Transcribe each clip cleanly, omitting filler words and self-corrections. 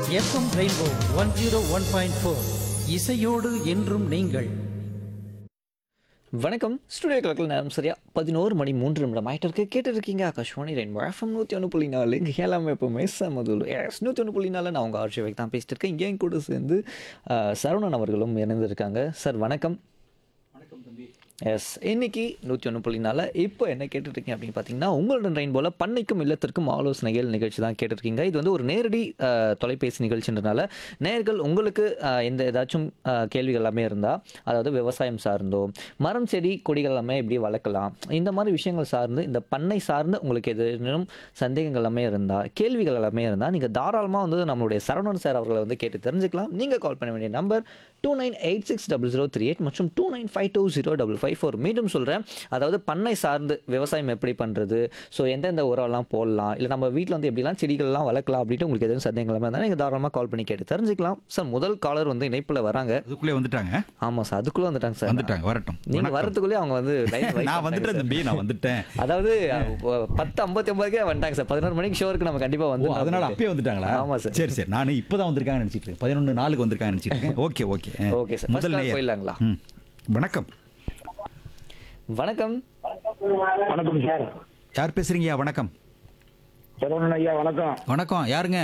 FM rainbow 101.4 இசையோடு என்றும் நீங்கள். வணக்கம். ஸ்டுடியோ கிளக்கில் நேரம் சரியா 11:03 ஆயிட்டு இருக்கு. கேட்டுருக்கீங்க ஆகாஷ்வாணி ரெயின்போ எஃப்எம் 101.4. இங்கே எல்லாமே எப்பவுமே சமதுல். 101.4 நான் உங்கள் ஆர்ஜிவைக்கு தான் பேசிட்டு இருக்கேன். என் கூட சேர்ந்து சரவணன் அவர்களும் இணைந்திருக்காங்க. சார் வணக்கம். எஸ், இன்னைக்கு 101.4 இப்போ என்ன கேட்டுட்ருக்கீங்க அப்படின்னு பார்த்தீங்கன்னா, உங்களுடன் ரெயின்போல பண்ணைக்கும் இல்லத்திற்கும் ஆலோசனைகள் நிகழ்ச்சி தான் கேட்டுருக்கீங்க. இது வந்து ஒரு நேரடி தொலைபேசி நிகழ்ச்சின்றனால நேயர்கள் உங்களுக்கு எந்த ஏதாச்சும் கேள்விகள் எல்லாமே இருந்தால், அதாவது விவசாயம் சார்ந்தோ, மரம் செடி கொடிகள் எல்லாமே எப்படி வளர்க்கலாம், இந்த மாதிரி விஷயங்கள் சார்ந்து, இந்த பண்ணை சார்ந்து உங்களுக்கு எதுவும் சந்தேகங்கள் எல்லாமே இருந்தால், கேள்விகள் எல்லாமே இருந்தால், நீங்கள் தாராளமாக வந்து நம்மளுடைய சரவணன் சார் அவர்களை வந்து கேட்டு தெரிஞ்சுக்கலாம். நீங்கள் கால் பண்ண வேண்டிய நம்பர் 29860038 மற்றும் 29520554. மீண்டும் சொல்கிறேன், அதாவது பண்ணை சார்ந்து விவசாயம் எப்படி பண்ணுறது, ஸோ எந்தெந்த உரம்லாம் போடலாம், இல்லை நம்ம வீட்டில் வந்து எப்படிலாம் செடிகள்லாம் வளர்க்கலாம் அப்படின்ட்டு உங்களுக்கு எதுவும் சந்தேகங்கள் இருந்தால் நீங்கள் தாராளமாக கால் பண்ணி கேட்டு தெரிஞ்சுக்கலாம். சார், முதல் காலர் வந்து இணைப்பில் வராங்க. அதுக்குள்ளே வந்துட்டாங்க. ஆமாம் சார், அதுக்குள்ளே வந்துட்டாங்க சார். வந்துட்டாங்க, வரட்டும். நீங்கள் வரதுக்குள்ளே அவங்க வந்து நான் வந்துட்டேன் தம்பி, நான் வந்துட்டேன். அதாவது 10:59 வந்துட்டாங்க சார். 11 மணிக்கு ஷோருக்கு நம்ம கண்டிப்பாக வந்து, அதனால அப்பயே வந்துட்டாங்களா? ஆமாம் சார். சரி சரி, நான் இப்போதான் வந்திருக்காங்கன்னு நினச்சிட்டு இருக்கேன். 11:04 வந்திருக்காங்கன்னு நினச்சிட்டு இருக்கேன். ஓகே ஓகே ஓகே சார், முதல் நேயர் போயிடலாங்களா? வணக்கம். வணக்கம். வணக்கம் சார். யார் பேசுறீங்கய்யா? வணக்கம். சரவணன் ஐயா வணக்கம். வணக்கம், யாருங்க?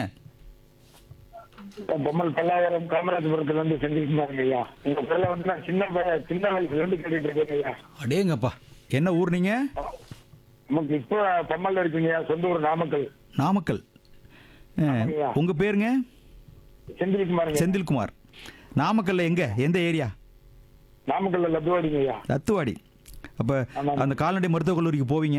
பொம்மல் பல்லாவரம் காமராஜபுரத்துல இருந்து செஞ்சிருக்காங்க ஐயா. உங்க பேர்ல வந்து நான் சின்ன வயசுல இருந்து கேட்டுட்டு இருக்கேன் ஐயா. அடேங்கப்பா, என்ன ஊர் நீங்க? நமக்கு இப்போ பொம்மல்ல இருக்கீங்க, சொந்த ஊர் நாமக்கல். நாமக்கல். ஆமாங்கய்யா. உங்க பேருங்க? செந்தில்குமார். செந்தில்குமார். நாமக்கல்ல எங்க, எந்த ஏரியா? நாமக்கல்ல லத்துவாடிங்க ஐயா. தத்துவாடி. அப்ப ஆமாங்க. அந்த கால்நடை மருத்துவக் கல்லூரிக்கு போவீங்க?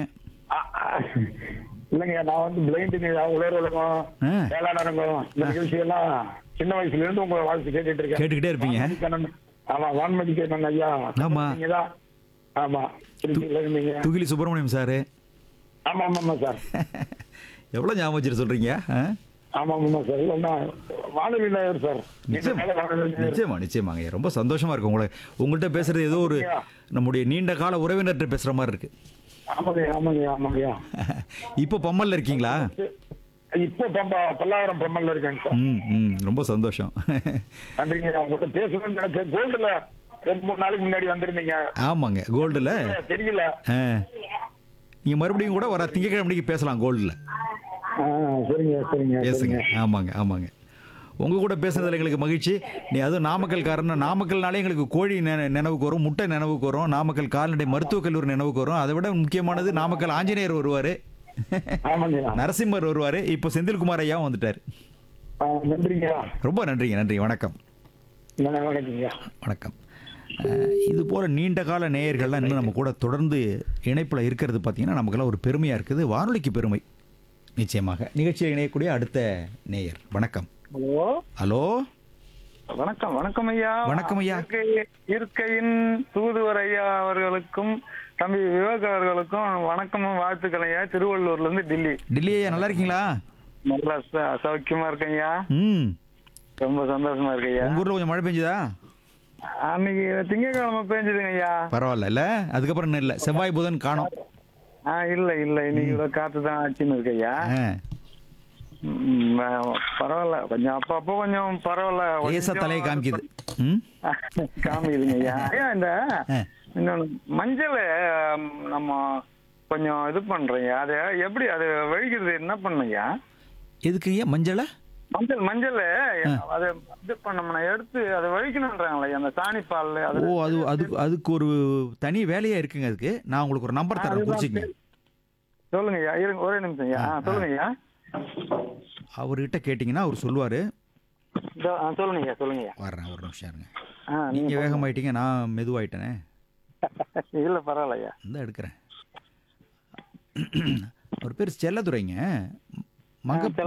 இல்லைங்க, நான் வந்து பிளைண்ட் உலர் உலகம், ஆ. வேளாண் அரங்கம், இந்த நிகழ்ச்சி எல்லாம் சின்ன வயசுல இருந்து உங்க வாழ்த்து கேட்டுட்டு இருக்கேன். கேட்டுக்கிட்டே இருப்பீங்க. ஆமா, வான்மதி கேட்டேன் ஐயா. ஆமா. நீங்கதான். ஆமா, திருச்சியில இருந்தீங்க. துகிலி சுப்பிரமணியம் சாரு. ஆமா ஆமா சார். எவ்வளவு ஞாபகம் வச்சுட்டு சொல்றீங்க? ஆமா ஆமா சார். இல்ல வானொலி நேயர் சார். நிச்சயம். வானொலி நேயர். நிச்சயமா நிச்சயமாங்க, ரொம்ப சந்தோஷமா இருக்கு உங்கள்கிட்ட பேசுறது. ஏதோ ஒரு நம்முடைய நீண்ட கால உறவினர்கிட்ட பேசுற மாதிரி இருக்கு. ஆமாங்க ஆமாங்க ஆமாங்கய்யா. இப்போ பம்மல்ல இருக்கீங்களா? இப்போ பல்லாவரம் பொம்மல்ல இருக்காங்க சார். ரொம்ப சந்தோஷம். நன்றிங்க. உங்கள்கிட்ட பேசணும்னு நினைச்சேன். கோல்டுல 2-3 நாளைக்கு முன்னாடி வந்திருந்தீங்க. ஆமாங்க, கோல்டுல. தெரியல. நீங்க மறுபடியும் கூட வர திங்கட்கிழமைக்கு பேசலாம் கோல்டுல. சரிங்க சரிங்க பேசுங்க. ஆமாங்க ஆமாங்க, உங்க கூட பேசுனதுல எங்களுக்கு மகிழ்ச்சி. நீ அதுவும் நாமக்கல்காரன். நாமக்கல்னாலே எங்களுக்கு கோழி நினைவுக்கு வரும், முட்டை நினைவுக்கு வரும், நாமக்கல் கால்நடை மருத்துவக் கல்லூரி நினைவுக்கு வரும். அதை விட முக்கியமானது நாமக்கல் ஆஞ்சநேயர் வருவாரு, ஆமாங்க. நரசிம்மர் வருவாரு. இப்போ செந்தில்குமார் ஐயாவும் வந்துட்டாரு. நன்றிங்க. ரொம்ப நன்றிங்க. நன்றி, வணக்கம். வணக்கங்க. வணக்கம். இது போல் நீண்ட கால நேயர்கள்லாம் இன்னும் நம்ம கூட தொடர்ந்து இணைப்பில் இருக்கிறது பார்த்தீங்கன்னா நமக்கெல்லாம் ஒரு பெருமையாக இருக்குது. வானொலிக்கு பெருமை. நிச்சயமாக நிகழ்ச்சியில் இணையக்கூடிய அடுத்த நேயர். வணக்கம். ஹலோ. ஹலோ, வணக்கம். வணக்கம் ஐயா. வணக்கம் ஐயா. இருக்கையின் தூதுவர் ஐயா அவர்களுக்கும் தம்பி விவேக் அவர்களுக்கும் வணக்கமும் வாழ்த்துக்கள் ஐயா. திருவள்ளூர்ல இருந்து டெல்லி. டெல்லி ஐயா, நல்லா இருக்கீங்களா? நல்லா சௌக்கியமா இருக்கேன் ஐயா. ரொம்ப சந்தோஷமா இருக்கு ஐயா. உங்க ஊர்ல கொஞ்சம் மழை பெஞ்சுதா? அன்னைக்கு திங்கட்கிழமை பெஞ்சதுங்க ஐயா. பரவாயில்ல இல்ல, அதுக்கப்புறம் இன்னும் இல்லை, செவ்வாய் புதன் காணோம். இல்ல இல்ல, இன்னைக்கு இவ்வளவு காத்து தான் ஆச்சுன்னு இருக்கு ஐயா. பரவாயில்ல, கொஞ்சம் அப்பப்போ கொஞ்சம் பரவாயில்ல, லேசா தலையை காமிக்குது. காமிக்குதுங்க ஐயா. ஐயா, இந்த இன்னொன்னு மஞ்சள் நம்ம கொஞ்சம் இது பண்றோம். அதை எப்படி அது வழிக்கிறது, என்ன பண்ணுங்க? எதுக்கு ஐயா மஞ்சளை? மஞ்சள் அதை இது பண்ணோம்னா எடுத்து அதை வழிக்கணும்ன்றாங்களே அந்த சாணி பால். ஓ, அதுக்கு ஒரு தனி வேலையா இருக்குங்க. அதுக்கு நான் உங்களுக்கு ஒரு நம்பர் தரேன், குறிச்சிங்க. சொல்லுங்க ஐயா, இருங்க ஒரே நிமிஷம் ஐயா. சொல்லுங்க ஐயா. அவர்கிட்ட கேட்டீங்கன்னா அவர் சொல்லுவாரு. சொல்லுங்க ஐயா. சொல்லுங்க ஐயா. வர்றேன், ஒரு நிமிஷம் இருங்க. நீங்க நீங்க வேகமாயிட்டீங்க, நான் மெதுவாயிட்டேனே. இல்ல பரவாயில்ல ஐயா. இந்த எடுக்கிறேன். அவர் பேர் செல்லதுரைங்க. மக